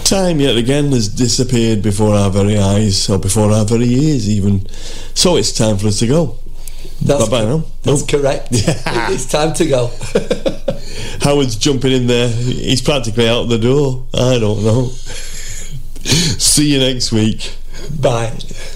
Time yet again has disappeared before our very eyes, or before our very ears even. So it's time for us to go. That's Bye-bye now. That's correct. It's time to go. Howard's jumping in there. He's practically out the door. I don't know. See you next week. Bye.